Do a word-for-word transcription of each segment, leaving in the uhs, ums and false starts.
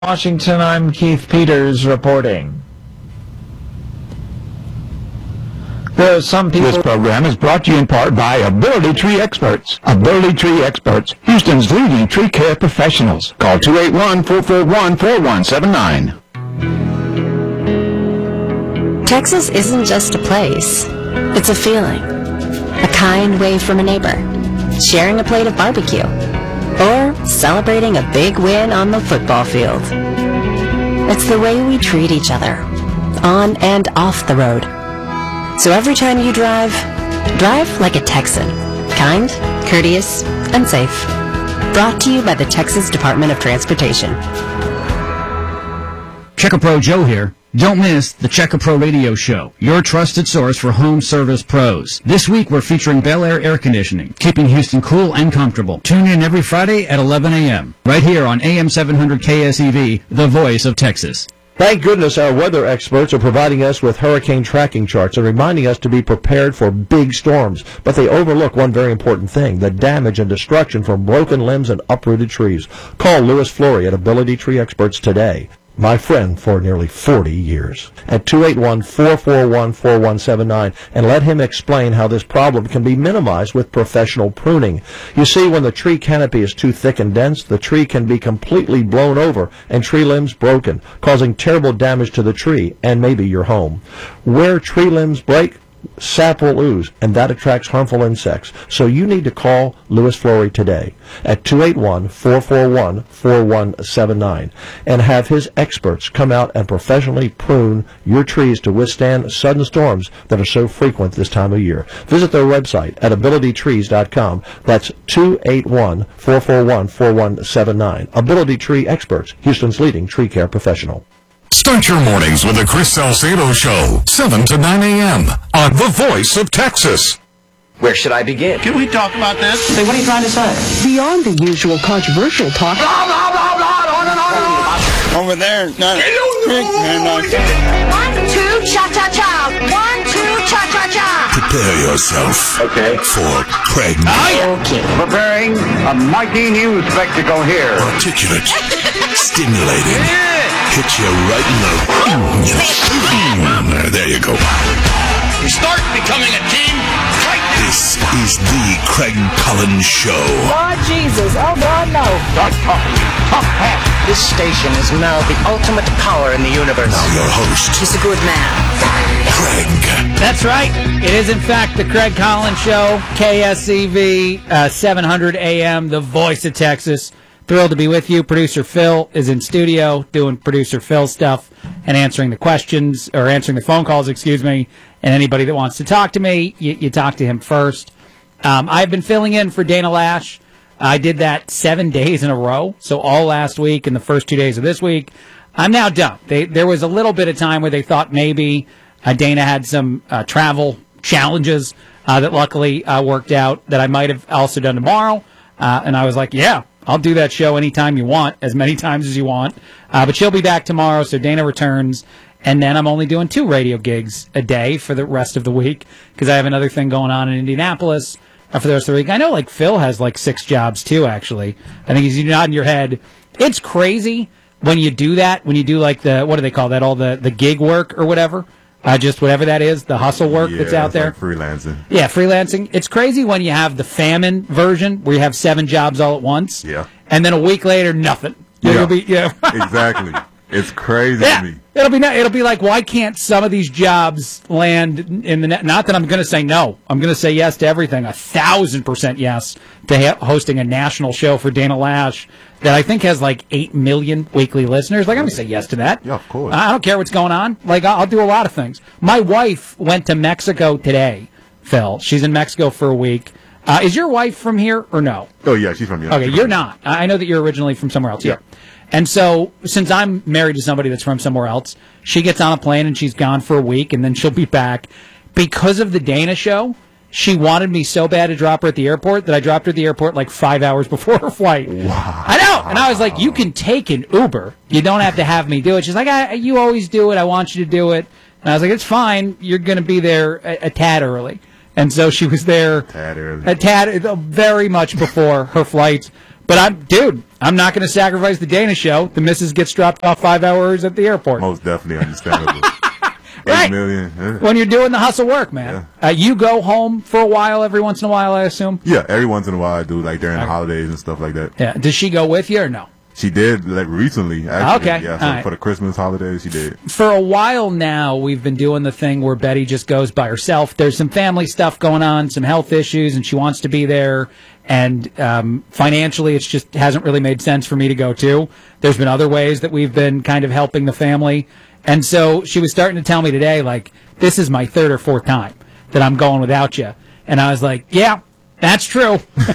Washington, I'm Keith Peters reporting. There are some people... This program is brought to you in part by Ability Tree Experts. Ability Tree Experts, Houston's leading tree care professionals. Call two eight one, four four one, four one seven nine. Texas isn't just a place. It's a feeling. A kind wave from a neighbor. Sharing a plate of barbecue. Or celebrating a big win on the football field. It's the way we treat each other, on and off the road. So every time you drive, drive like a Texan. Kind, courteous, and safe. Brought to you by the Texas Department of Transportation. Checker Pro Joe here. Don't miss the Checker Pro Radio Show, your trusted source for home service pros. This week we're featuring Bel Air Air Conditioning, keeping Houston cool and comfortable. Tune in every Friday at eleven a.m. right here on A M seven hundred K S E V, the voice of Texas. Thank goodness our weather experts are providing us with hurricane tracking charts and reminding us to be prepared for big storms. But they overlook one very important thing, the damage and destruction from broken limbs and uprooted trees. Call Louis Flory at Ability Tree Experts today. My friend for nearly forty years, at two eight one, four four one, four one seven nine, and let him explain how this problem can be minimized with professional pruning. You see, when the tree canopy is too thick and dense, the tree can be completely blown over and tree limbs broken, causing terrible damage to the tree and maybe your home. Where tree limbs break, sap will ooze, and that attracts harmful insects. So you need to call Louis Flory today at two eight one, four four one, four one seven nine and have his experts come out and professionally prune your trees to withstand sudden storms that are so frequent this time of year. Visit their website at ability trees dot com. That's two eight one, four four one, four one seven nine. Ability Tree Experts, Houston's leading tree care professional. Start your mornings with the Chris Salcedo Show, seven to nine a.m. on The Voice of Texas. Where should I begin? Can we talk about this? Say, what are you trying to say? Beyond the usual controversial talk. Blah, blah, blah, blah, on and on and on. Over there. No, One, two, cha-cha-cha. One, two, cha-cha-cha. Prepare yourself okay. for Craig. Okay. Preparing a mighty new spectacle here. Articulate, stimulating, hit you right in the... There you go. We start becoming a team right now. This is the Craig Collins Show. Lord Jesus, oh God, no. Start talking. Talk fast. This station is now the ultimate power in the universe. Now your host. He's a good man. Craig. That's right. It is, in fact, the Craig Collins Show, K S E V, uh, seven hundred A M, the voice of Texas. Thrilled to be with you. Producer Phil is in studio doing producer Phil stuff and answering the questions, or answering the phone calls, excuse me. And anybody that wants to talk to me, you, you talk to him first. Um, I've been filling in for Dana Lash. I did that seven days in a row, so all last week and the first two days of this week. I'm now done. They, there was a little bit of time where they thought maybe uh, Dana had some uh, travel challenges uh, that luckily uh, worked out that I might have also done tomorrow. Uh, and I was like, yeah, I'll do that show anytime you want, as many times as you want. Uh, but she'll be back tomorrow, so Dana returns. And then I'm only doing two radio gigs a day for the rest of the week because I have another thing going on in Indianapolis uh, for the rest of the week. I know, like, Phil has, like, six jobs, too, actually. I think he's nodding your head. It's crazy when you do that, when you do, like, the, what do they call that, all the, the gig work or whatever, uh, just whatever that is, the hustle work yeah, that's out there. Like freelancing. Yeah, freelancing. It's crazy when you have the famine version where you have seven jobs all at once. Yeah. And then a week later, nothing. Yeah, You'll be, yeah. Exactly. It's crazy yeah. to me. It'll be it'll be like, why can't some of these jobs land in the net? Not that I'm going to say no. I'm going to say yes to everything. A thousand percent yes to ha- hosting a national show for Dana Lash that I think has like eight million weekly listeners. Like, I'm going to say yes to that. Yeah, of course. I don't care what's going on. Like, I'll, I'll do a lot of things. My wife went to Mexico today, Phil. She's in Mexico for a week. Uh, is your wife from here or no? Oh, yeah, she's from here. Okay, you're not. I know that you're originally from somewhere else. Yeah. And so, since I'm married to somebody that's from somewhere else, she gets on a plane and she's gone for a week, and then she'll be back. Because of the Dana show, she wanted me so bad to drop her at the airport that I dropped her at the airport like five hours before her flight. Wow. I know. And I was like, you can take an Uber. You don't have to have me do it. She's like, I, you always do it. I want you to do it. And I was like, it's fine. You're going to be there a, a tad early. And so she was there tad early. a tad, very much before her flight. But I'm, dude, I'm not going to sacrifice the Dana show. The missus gets dropped off five hours at the airport. Most definitely understandable. Right. Eight million. Yeah. When you're doing the hustle work, man. Yeah. Uh, you go home for a while every once in a while, I assume? Yeah, every once in a while I do, like during okay. the holidays and stuff like that. Yeah. Does she go with you or no? She did, like recently, actually. Okay. Yeah, so right. for the Christmas holidays, she did. For a while now, we've been doing the thing where Betty just goes by herself. There's some family stuff going on, some health issues, and she wants to be there. And um, financially, it's just hasn't really made sense for me to go too. There's been other ways that we've been kind of helping the family. And so she was starting to tell me today, like, this is my third or fourth time that I'm going without you. And I was like, yeah, that's true.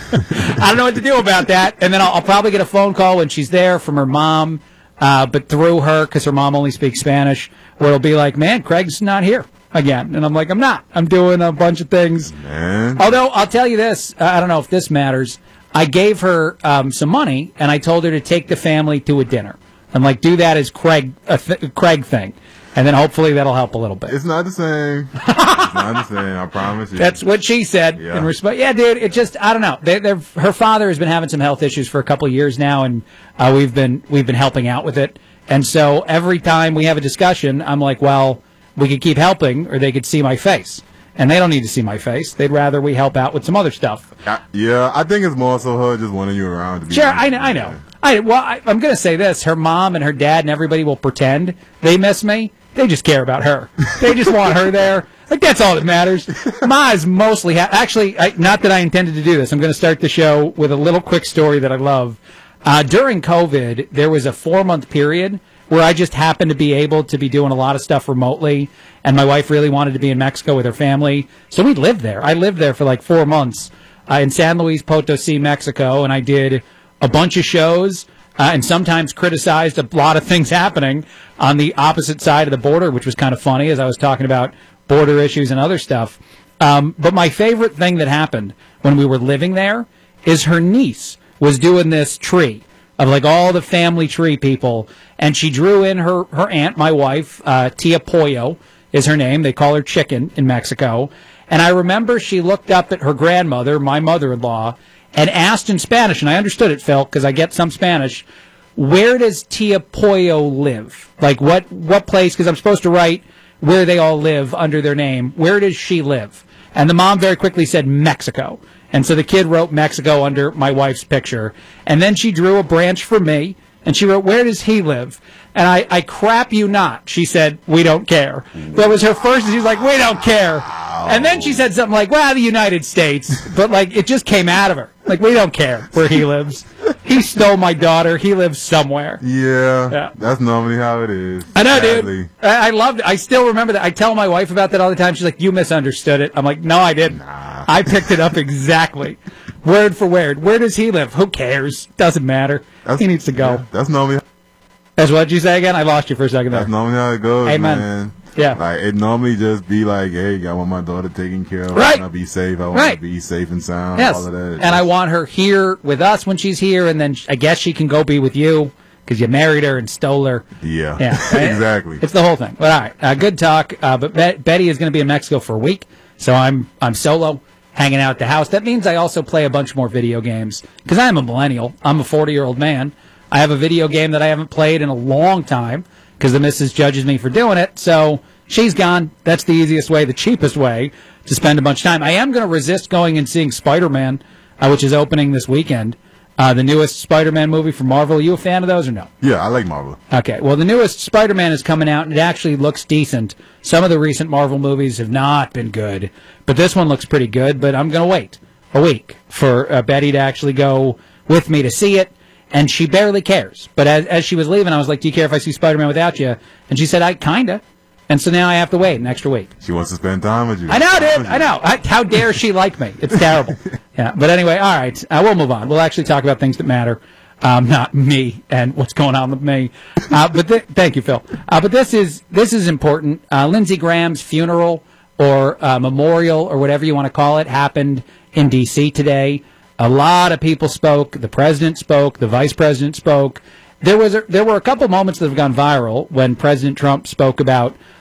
I don't know what to do about that. And then I'll, I'll probably get a phone call when she's there from her mom, uh, but through her, because her mom only speaks Spanish, where it'll be like, man, Craig's not here again. And I'm like, I'm not. I'm doing a bunch of things. Man. Although, I'll tell you this, uh, I don't know if this matters. I gave her um, some money, and I told her to take the family to a dinner. I'm like, do that as Craig a th- Craig thing, and then hopefully that'll help a little bit. It's not the same. It's not the same. I promise you. That's what she said. Yeah. In response, yeah, dude. It just I don't know. They, her father has been having some health issues for a couple of years now, and uh, we've been we've been helping out with it. And so every time we have a discussion, I'm like, well, we could keep helping, or they could see my face. And they don't need to see my face. They'd rather we help out with some other stuff. Uh, yeah, I think it's more so her just wanting you around. To be sure, I know. I know. I, well, I, I'm going to say this. Her mom and her dad and everybody will pretend they miss me. They just care about her. They just want her there. Like, that's all that matters. Ma is mostly... Ha- Actually, I, not that I intended to do this. I'm going to start the show with a little quick story that I love. Uh, during COVID, there was a four-month period where I just happened to be able to be doing a lot of stuff remotely, and my wife really wanted to be in Mexico with her family. So we lived there. I lived there for like four months uh, in San Luis Potosí, Mexico, and I did a bunch of shows uh, and sometimes criticized a lot of things happening on the opposite side of the border, which was kind of funny as I was talking about border issues and other stuff. Um, but my favorite thing that happened when we were living there is her niece was doing this tree of like all the family tree people, and she drew in her, her aunt, my wife, uh, Tia Pollo is her name. They call her Chicken in Mexico. And I remember she looked up at her grandmother, my mother-in-law, and asked in Spanish, and I understood it, Phil, because I get some Spanish, where does Tia Pollo live? Like, what, what place? Because I'm supposed to write where they all live under their name. Where does she live? And the mom very quickly said Mexico. And so the kid wrote Mexico under my wife's picture. And then she drew a branch for me, and she wrote, where does he live? And I, I crap you not, she said, we don't care. That was her first, she was like, we don't care. And then she said something like, well, the United States. But, like, it just came out of her. Like, we don't care where he lives. He stole my daughter. He lives somewhere. Yeah, yeah. That's normally how it is. I know, sadly. dude. I, I loved it. I still remember that. I tell my wife about that all the time. She's like, you misunderstood it. I'm like, no, I didn't. Nah. I picked it up exactly. Word for word. Where does he live? Who cares? Doesn't matter. That's, he needs to go. Yeah, that's normally... That's what you say again? I lost you for a second there. That's normally how it goes, hey, man. man. Yeah. Like, it normally just be like, hey, I want my daughter taken care of. Right. I want to be safe. I want right. to be safe and sound. Yes. All of that. And I want her here with us when she's here, and then I guess she can go be with you because you married her and stole her. Yeah. Yeah. Exactly. It's the whole thing. But all right. Uh, good talk. Uh, but Bet- Betty is going to be in Mexico for a week, so I'm I'm solo, hanging out at the house. That means I also play a bunch more video games because I'm a millennial. I'm a forty-year-old man. I have a video game that I haven't played in a long time because the missus judges me for doing it. So she's gone. That's the easiest way, the cheapest way to spend a bunch of time. I am going to resist going and seeing Spider-Man, uh, which is opening this weekend. Uh, the newest Spider-Man movie from Marvel. Are you a fan of those or no? Yeah, I like Marvel. Okay. Well, the newest Spider-Man is coming out, and it actually looks decent. Some of the recent Marvel movies have not been good, but this one looks pretty good. But I'm going to wait a week for uh, Betty to actually go with me to see it. And she barely cares. But as, as she was leaving, I was like, do you care if I see Spider-Man without you? And she said, I kinda. And so now I have to wait an extra week. She wants to spend time with you. I know, dude. I know. I, how dare she like me? It's terrible. Yeah. But anyway, all right. Uh, we'll move on. We'll actually talk about things that matter, um, not me and what's going on with me. Uh, but th- thank you, Phil. Uh, but this is this is important. Uh, Lindsey Graham's funeral or uh, memorial or whatever you want to call it happened in D C today. A lot of people spoke. The president spoke. The vice president spoke. There was a, there were a couple moments that have gone viral when President Trump spoke about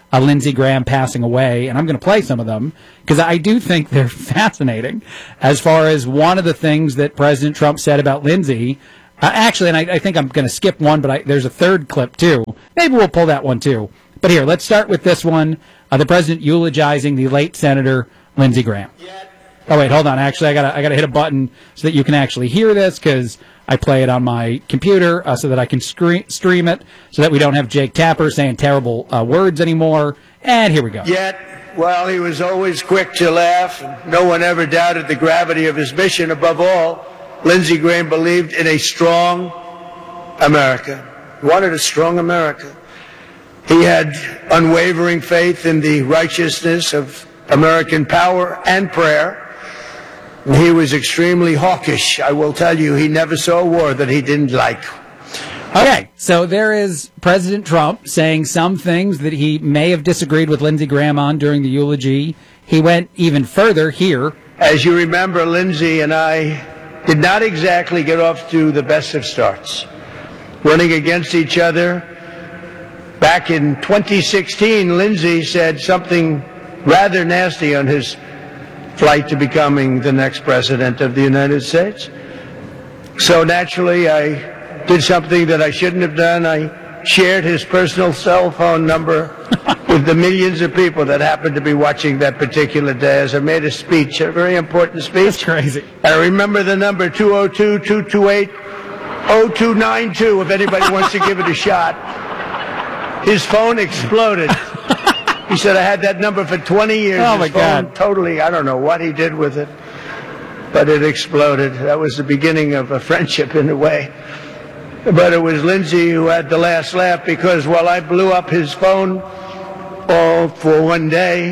uh, Lindsey Graham passing away, and I'm going to play some of them because I do think they're fascinating as far as one of the things that President Trump said about Lindsey. Uh, actually, and I, I think I'm going to skip one, but I, there's a third clip, too. Maybe we'll pull that one, too. But here, let's start with this one. Uh, the president eulogizing the late Senator Lindsey Graham. Oh, wait, hold on. Actually, I got I got to hit a button so that you can actually hear this because I play it on my computer uh, so that I can screen, stream it so that we don't have Jake Tapper saying terrible uh, words anymore. And here we go. Yet, while he was always quick to laugh, and no one ever doubted the gravity of his mission, above all, Lindsey Graham believed in a strong America. He wanted a strong America. He had unwavering faith in the righteousness of American power and prayer. He was extremely hawkish. I will tell you, he never saw a war that he didn't like. Okay, so there is President Trump saying some things that he may have disagreed with Lindsey Graham on during the eulogy. He went even further here. As you remember, Lindsey and I did not exactly get off to the best of starts. Running against each other. Back in twenty sixteen, Lindsey said something rather nasty on his flight to becoming the next president of the United States. So naturally, I did something that I shouldn't have done. I shared his personal cell phone number with the millions of people that happened to be watching that particular day as I made a speech, a very important speech. That's crazy. I remember the number two oh two, two two eight, oh two nine two if anybody wants to give it a shot. His phone exploded. He said, I had that number for twenty years. Oh, His my phone God. Totally, I don't know what he did with it, but it exploded. That was the beginning of a friendship in a way. But it was Lindsey who had the last laugh because while I blew up his phone all for one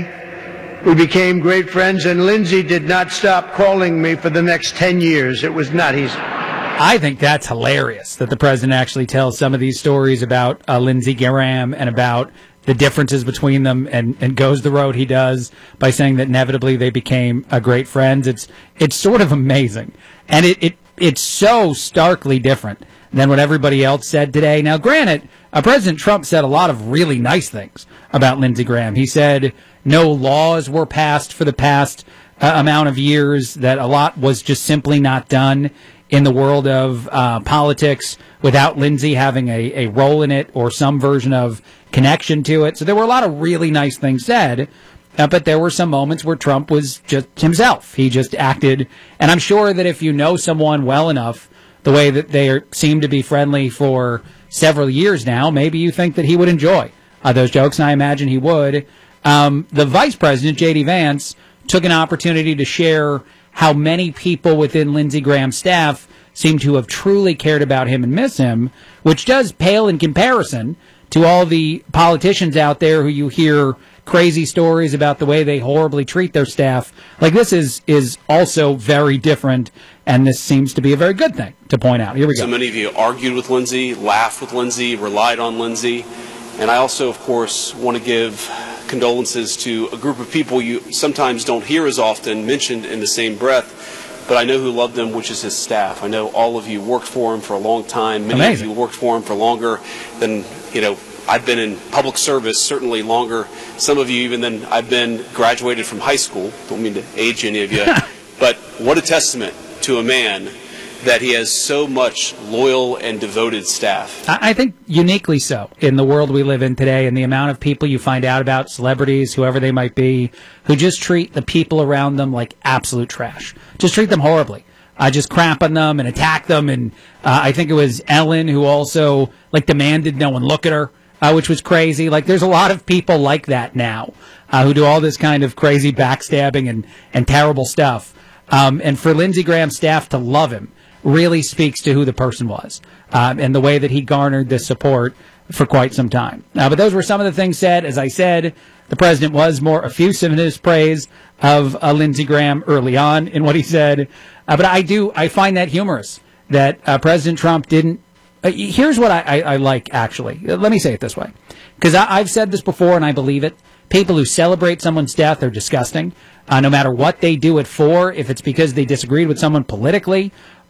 day, we became great friends, and Lindsey did not stop calling me for the next ten years. It was not easy. I think that's hilarious that the president actually tells some of these stories about uh, Lindsey Graham and about the differences between them and, and goes the road he does by saying that inevitably they became uh, great friends. It's it's sort of amazing. And it, it it's so starkly different than what everybody else said today. Now, granted, uh, President Trump said a lot of really nice things about Lindsey Graham. He said no laws were passed for the past uh, amount of years, that a lot was just simply not done in the world of uh, politics without Lindsey having a, a role in it or some version of connection to it. So there were a lot of really nice things said, uh, but there were some moments where Trump was just himself. He just acted, and I'm sure that if you know someone well enough, the way that they are, seem to be friendly for several years now, maybe you think that he would enjoy uh, those jokes, and I imagine he would. Um, the vice president, J D Vance, took an opportunity to share how many people within Lindsey Graham's staff seem to have truly cared about him and miss him, which does pale in comparison to all the politicians out there who you hear crazy stories about the way they horribly treat their staff. Like, this is, is also very different, and this seems to be a very good thing to point out. Here we go. So many of you argued with Lindsey, laughed with Lindsey, relied on Lindsey. And I also, of course, want to give condolences to a group of people you sometimes don't hear as often mentioned in the same breath, but I know who loved him, which is his staff. I know all of you worked for him for a long time. Many Amazing. of you worked for him for longer than, you know, I've been in public service, certainly longer. Some of you even than I've been graduated from high school. Don't mean to age any of you. But what a testament to a man that he has so much loyal and devoted staff. I think uniquely so in the world we live in today, and the amount of people you find out about, celebrities, whoever they might be, who just treat the people around them like absolute trash. Just treat them horribly. I uh, just crap on them and attack them. And uh, I think it was Ellen who also like demanded no one look at her, uh, which was crazy. Like, there's a lot of people like that now uh, who do all this kind of crazy backstabbing and, and terrible stuff. Um, and for Lindsey Graham's staff to love him really speaks to who the person was um, and the way that he garnered this support for quite some time. Uh, but those were some of the things said. As I said, the president was more effusive in his praise of uh, Lindsey Graham early on in what he said. Uh, but I do, I find that humorous that uh, President Trump didn't. Uh, here's what I, I, I like, actually. Let me say it this way, because I've said this before and I believe it. People who celebrate someone's death are disgusting, uh, no matter what they do it for, if it's because they disagreed with someone politically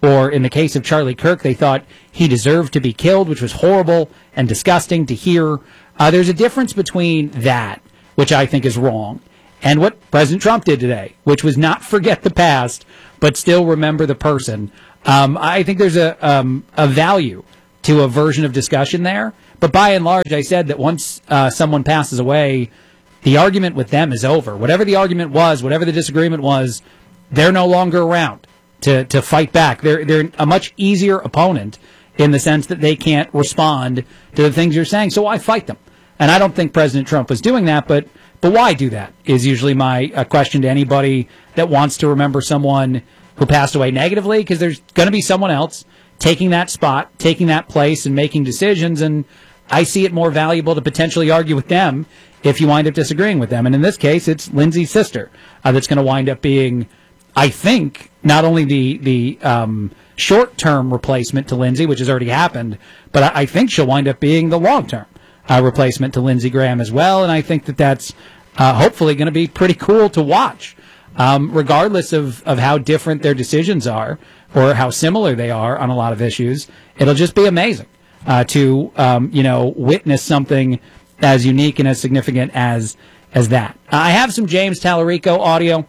or in the case of Charlie Kirk, they thought he deserved to be killed, which was horrible and disgusting to hear. Uh, there's a difference between that, which I think is wrong, and what President Trump did today, which was not forget the past, but still remember the person. Um, I think there's a um, a value to a version of discussion there. But by and large, I said that once uh, someone passes away, the argument with them is over. Whatever the argument was, whatever the disagreement was, they're no longer around to, to fight back. They're they're a much easier opponent in the sense that they can't respond to the things you're saying. So why fight them? And I don't think President Trump was doing that, but but why do that is usually my uh, question to anybody that wants to remember someone who passed away negatively, because there's going to be someone else taking that spot, taking that place, and making decisions, and I see it more valuable to potentially argue with them if you wind up disagreeing with them. And in this case, it's Lindsay's sister uh, that's going to wind up being, I think, not only the the um, short-term replacement to Lindsay, which has already happened, but I, I think she'll wind up being the long-term uh, replacement to Lindsey Graham as well. And I think that that's uh, hopefully going to be pretty cool to watch, um, regardless of, of how different their decisions are or how similar they are on a lot of issues. It'll just be amazing uh, to um, you know witness something as unique and as significant as as that. Uh, I have some James Tallarico audio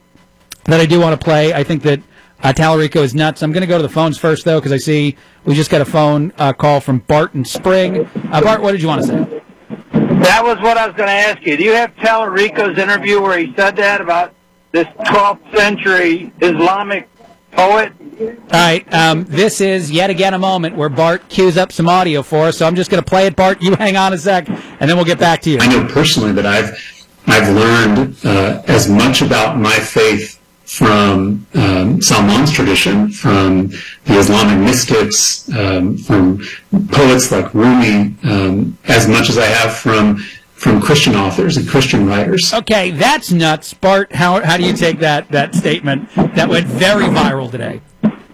that I do want to play. I think that uh, Tallarico is nuts. I'm going to go to the phones first, though, because I see we just got a phone uh, call from Bart in Spring. Uh, Bart, what did you want to say? That was what I was going to ask you. Do you have Tallarico's interview where he said that about this twelfth century Islamic poet? All right, um, this is yet again a moment where Bart cues up some audio for us, so I'm just going to play it. Bart, you hang on a sec, and then we'll get back to you. I know personally that I've I've learned uh, as much about my faith from um, Salman's tradition, from the Islamic mystics, um, from poets like Rumi, um, as much as I have from from Christian authors and Christian writers. Okay, that's nuts. Bart, how how do you take that, that statement that went very viral today?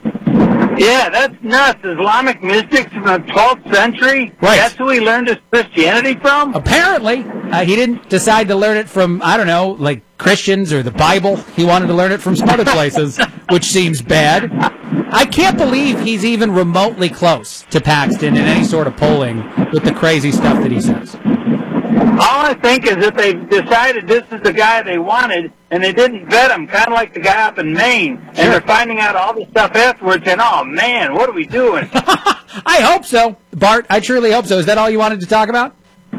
Yeah, that's nuts. Islamic mystics from the twelfth century? Right. That's who he learned his Christianity from? Apparently. Uh, he didn't decide to learn it from, I don't know, like Christians or the Bible. He wanted to learn it from some other places, which seems bad. I can't believe he's even remotely close to Paxton in any sort of polling with the crazy stuff that he says. All I think is that they decided this is the guy they wanted, and they didn't vet him, kind of like the guy up in Maine. Sure. And they're finding out all this stuff afterwards, and, oh, man, what are we doing? I hope so. Bart, I truly hope so. Is that all you wanted to talk about?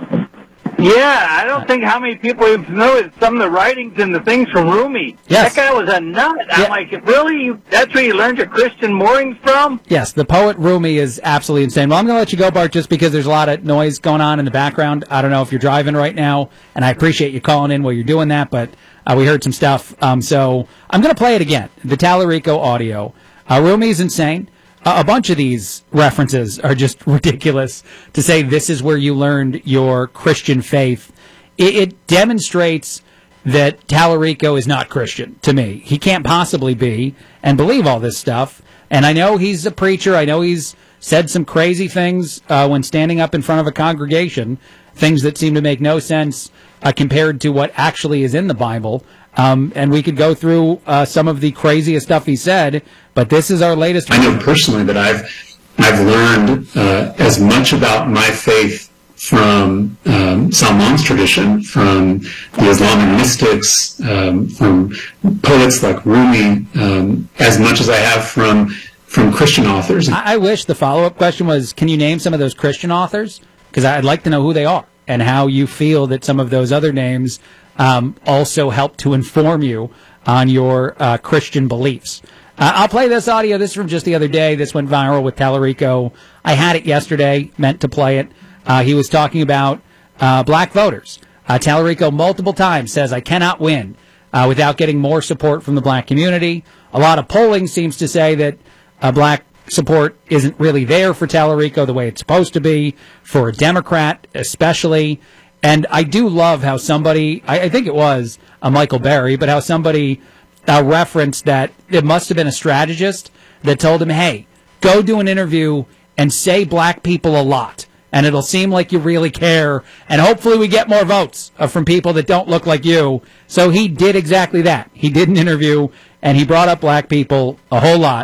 Yeah, I don't think how many people are familiar with some of the writings and the things from Rumi. Yes. That guy was a nut. I'm yeah. like, really? That's where you learned your Christian moorings from? Yes, the poet Rumi is absolutely insane. Well, I'm going to let you go, Bart, just because there's a lot of noise going on in the background. I don't know if you're driving right now, and I appreciate you calling in while you're doing that, but uh, we heard some stuff. Um, so I'm going to play it again, the Tallarico audio. Uh, Rumi's insane. Uh, a bunch of these references are just ridiculous to say this is where you learned your Christian faith. It, it demonstrates that Tallarico is not Christian to me. He can't possibly be and believe all this stuff. And I know he's a preacher. I know he's said some crazy things uh, when standing up in front of a congregation, things that seem to make no sense uh, compared to what actually is in the Bible. Um, and we could go through uh, some of the craziest stuff he said, but this is our latest. I know personally that I've I've learned uh, as much about my faith from um, Salman's tradition, from the Islamic mystics, um, from poets like Rumi, um, as much as I have from from Christian authors. I, I wish the follow-up question was, can you name some of those Christian authors? Because I'd like to know who they are and how you feel that some of those other names Um, also help to inform you on your uh, Christian beliefs. Uh, I'll play this audio. This is from just the other day. This went viral with Tallarico. I had it yesterday, meant to play it. Uh, he was talking about uh, black voters. Uh, Tallarico multiple times says, I cannot win uh, without getting more support from the black community. A lot of polling seems to say that uh, black support isn't really there for Tallarico the way it's supposed to be, for a Democrat especially. And I do love how somebody, I, I think it was a Michael Berry, but how somebody uh, referenced that it must have been a strategist that told him, hey, go do an interview and say black people a lot, and it'll seem like you really care, and hopefully we get more votes uh, from people that don't look like you. So he did exactly that. He did an interview, and he brought up black people a whole lot.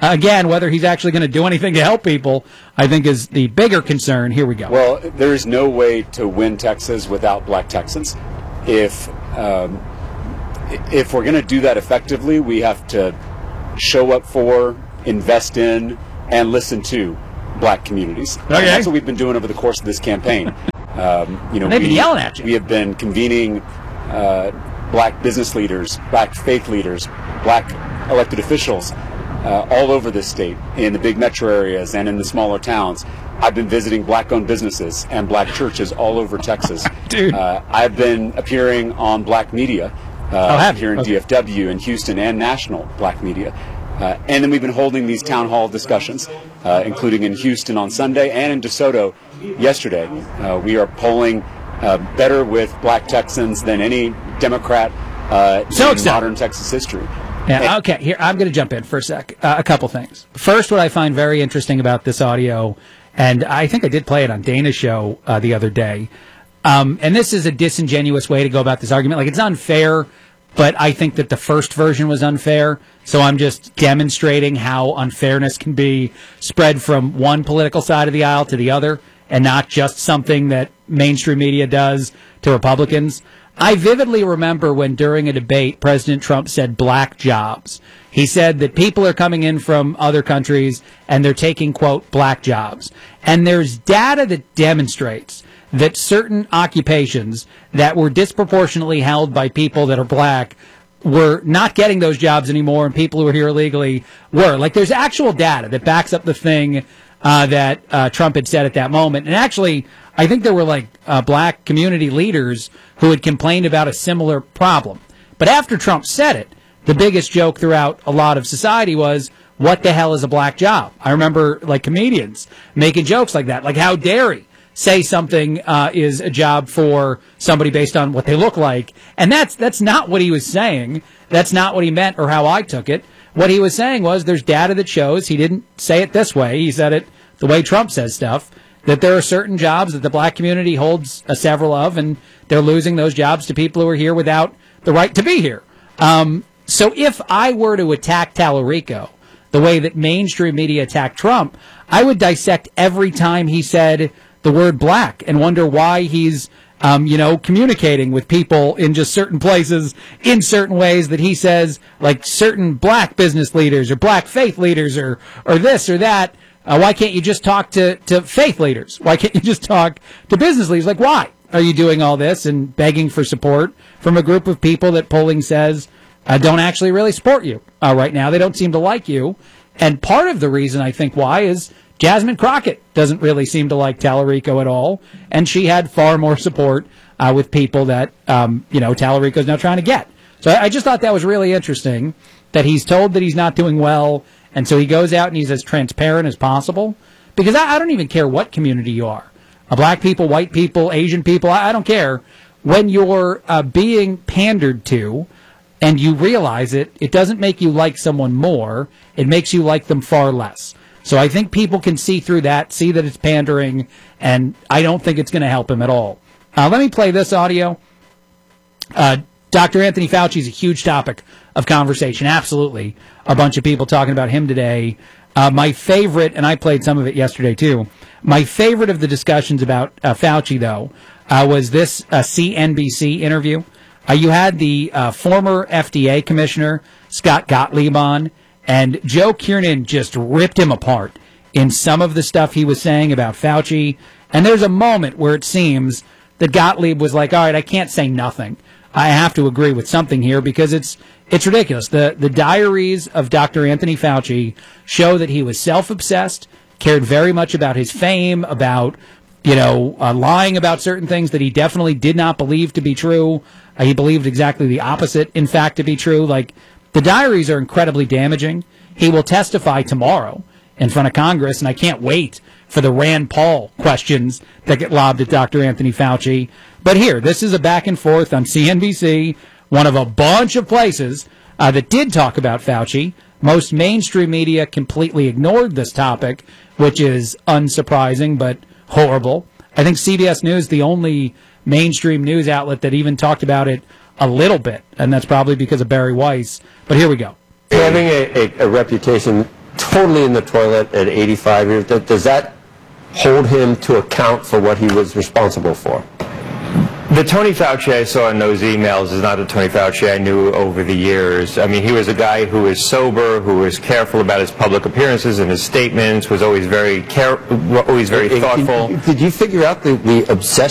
Again, whether he's actually going to do anything to help people, I think is the bigger concern. Here we go. Well, there is no way to win Texas without black Texans. If um, if we're going to do that effectively, we have to show up for, invest in, and listen to black communities. Okay. And that's what we've been doing over the course of this campaign. Um, you know, They've been we, yelling at you. We have been convening uh, black business leaders, black faith leaders, black elected officials uh, all over this state, in the big metro areas and in the smaller towns. I've been visiting black-owned businesses and black churches all over Texas. Dude. Uh, I've been appearing on black media uh, Oh, have you? here in Okay. D F W, in Houston, and national black media. Uh, and then we've been holding these town hall discussions, uh, including in Houston on Sunday and in DeSoto yesterday. Uh, we are polling uh, better with black Texans than any Democrat uh, So in excited. modern Texas history. Yeah, okay, here, I'm going to jump in for a sec. Uh, a couple things. First, what I find very interesting about this audio, and I think I did play it on Dana's show uh, the other day, um, and this is a disingenuous way to go about this argument. Like, it's unfair, but I think that the first version was unfair, so I'm just demonstrating how unfairness can be spread from one political side of the aisle to the other, and not just something that mainstream media does to Republicans. I vividly remember when during a debate, President Trump said black jobs. He said that people are coming in from other countries and they're taking, quote, black jobs. And there's data that demonstrates that certain occupations that were disproportionately held by people that are black were not getting those jobs anymore, and people who were here illegally were. Like, there's actual data that backs up the thing uh, that uh, Trump had said at that moment. And actually, I think there were like uh, black community leaders who had complained about a similar problem. But after Trump said it, the biggest joke throughout a lot of society was, what the hell is a black job? I remember like comedians making jokes like that, like, how dare he say something uh, is a job for somebody based on what they look like. And that's that's not what he was saying. That's not what he meant, or how I took it. What he was saying was, there's data that shows, he didn't say it this way, he said it the way Trump says stuff, that there are certain jobs that the black community holds uh, several of, and they're losing those jobs to people who are here without the right to be here. Um, so if I were to attack Tallarico the way that mainstream media attacked Trump, I would dissect every time he said the word black and wonder why he's, um, you know, communicating with people in just certain places in certain ways that he says, like certain black business leaders or black faith leaders or, or this or that. Uh, why can't you just talk to, to faith leaders? Why can't you just talk to business leaders? Like, why are you doing all this and begging for support from a group of people that polling says uh, don't actually really support you uh, right now? They don't seem to like you. And part of the reason, I think, why is Jasmine Crockett doesn't really seem to like Tallarico at all. And she had far more support uh, with people that, um, you know, Tallarico's now trying to get. So I, I just thought that was really interesting, that he's told that he's not doing well. And so he goes out and he's as transparent as possible. Because I, I don't even care what community you are. Uh, black people, white people, Asian people, I, I don't care. When you're uh, being pandered to and you realize it, it doesn't make you like someone more. It makes you like them far less. So I think people can see through that, see that it's pandering, and I don't think it's going to help him at all. Uh, let me play this audio. Uh, Doctor Anthony Fauci is a huge topic of conversation. Absolutely. A bunch of people talking about him today. Uh, my favorite, and I played some of it yesterday too, my favorite of the discussions about uh, Fauci, though, uh, was this uh, C N B C interview. Uh, you had the uh, former F D A commissioner, Scott Gottlieb, on, and Joe Kiernan just ripped him apart in some of the stuff he was saying about Fauci. And there's a moment where it seems that Gottlieb was like, all right, I can't say nothing. I have to agree with something here because it's it's ridiculous. The the diaries of Doctor Anthony Fauci show that he was self-obsessed, cared very much about his fame, about, you know, uh, lying about certain things that he definitely did not believe to be true. Uh, he believed exactly the opposite, in fact, to be true. Like, the diaries are incredibly damaging. He will testify tomorrow in front of Congress, and I can't wait for the Rand Paul questions that get lobbed at Doctor Anthony Fauci. But here, this is a back and forth on C N B C, one of a bunch of places uh, that did talk about Fauci. Most mainstream media completely ignored this topic, which is unsurprising but horrible. I think C B S News, the only mainstream news outlet that even talked about it a little bit, and that's probably because of Barry Weiss. But here we go. Having a, a, a reputation totally in the toilet at eighty-five years, th- does that hold him to account for what he was responsible for? The Tony Fauci I saw in those emails is not the Tony Fauci I knew over the years. I mean, he was a guy who was sober, who was careful about his public appearances and his statements, was always very care, always very thoughtful. Did you figure out the, the obsession